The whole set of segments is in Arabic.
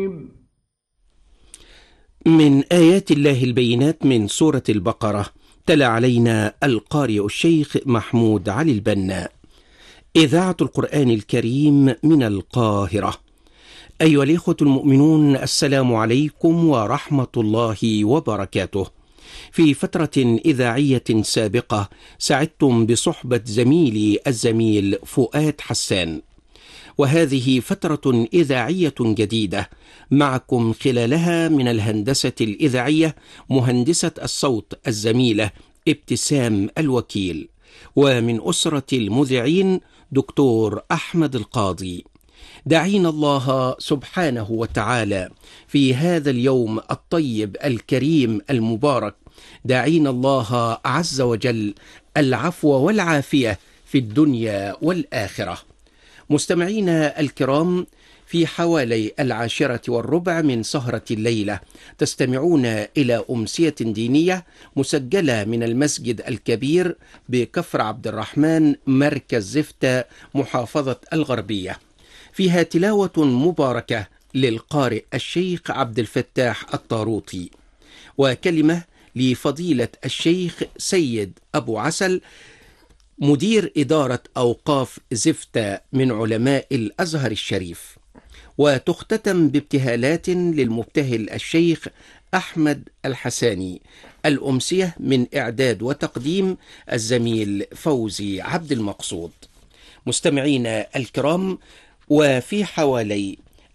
من آيات الله البينات من سورة البقرة. تلا علينا القارئ الشيخ محمود علي البنا. إذاعة القرآن الكريم من القاهرة. أيها الإخوة المؤمنون، السلام عليكم ورحمة الله وبركاته. في فترة إذاعية سابقة سعدتم بصحبة زميلي الزميل فؤاد حسان، وهذه فترة إذاعية جديدة معكم خلالها من الهندسة الإذاعية مهندسة الصوت الزميلة ابتسام الوكيل، ومن أسرة المذيعين دكتور أحمد القاضي. دعينا الله سبحانه وتعالى في هذا اليوم الطيب الكريم المبارك، دعينا الله عز وجل العفو والعافية في الدنيا والآخرة. مستمعينا الكرام، في حوالي 10:15 من سهرة الليلة تستمعون إلى أمسية دينية مسجلة من المسجد الكبير بكفر عبد الرحمن، مركز زفتة، محافظة الغربية، فيها تلاوة مباركة للقارئ الشيخ عبد الفتاح الطاروطي، وكلمة لفضيلة الشيخ سيد أبو عسل مدير إدارة أوقاف زفتة من علماء الأزهر الشريف، وتختتم بابتهالات للمبتهل الشيخ أحمد الحساني. الأمسية من إعداد وتقديم الزميل فوزي عبد المقصود. مستمعينا الكرام، وفي حوالي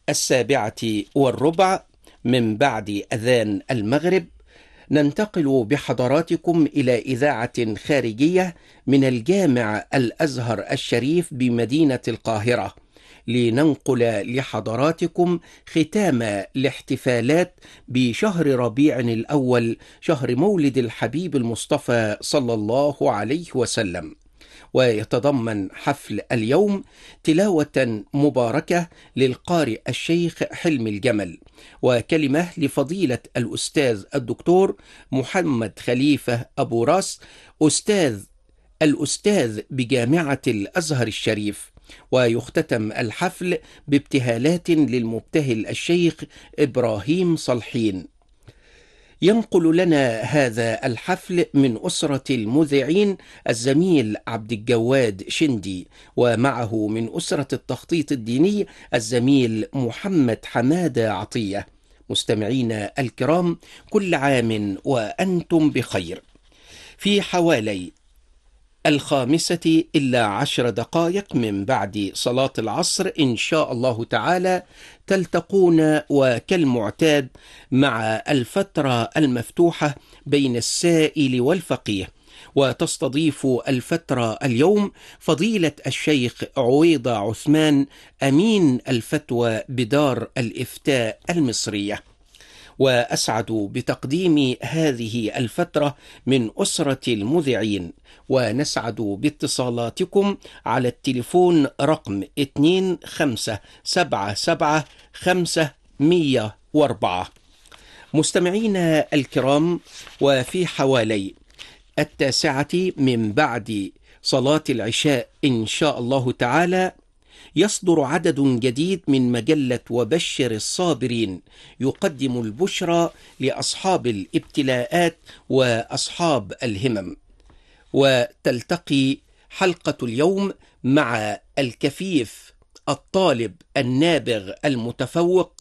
7:15 من بعد أذان المغرب ننتقل بحضراتكم إلى إذاعة خارجية من الجامع الأزهر الشريف بمدينة القاهرة، لننقل لحضراتكم ختام الاحتفالات بشهر ربيع الأول، شهر مولد الحبيب المصطفى صلى الله عليه وسلم. ويتضمن حفل اليوم تلاوة مباركة للقارئ الشيخ حلمي الجمل، وكلمة لفضيلة الأستاذ الدكتور محمد خليفة أبو راس، الأستاذ بجامعة الأزهر الشريف. ويختتم الحفل بابتهالات للمبتهل الشيخ إبراهيم صالحين. ينقل لنا هذا الحفل من أسرة المذيعين الزميل عبد الجواد شندي، ومعه من أسرة التخطيط الديني الزميل محمد حمادة عطية. مستمعينا الكرام، كل عام وأنتم بخير. في حوالي 5:10 من بعد صلاة العصر إن شاء الله تعالى تلتقون وكالمعتاد مع الفترة المفتوحة بين السائل والفقيه، وتستضيف الفترة اليوم فضيلة الشيخ عويضة عثمان، أمين الفتوى بدار الإفتاء المصرية. وأسعد بتقديم هذه الفترة من أسرة المذيعين، ونسعد باتصالاتكم على التليفون رقم 25777504. مستمعينا الكرام، وفي حوالي 9:00 من بعد صلاة العشاء إن شاء الله تعالى يصدر عدد جديد من مجلة وبشر الصابرين، يقدم البشرى لأصحاب الابتلاءات وأصحاب الهمم. وتلتقي حلقة اليوم مع الكفيف الطالب النابغ المتفوق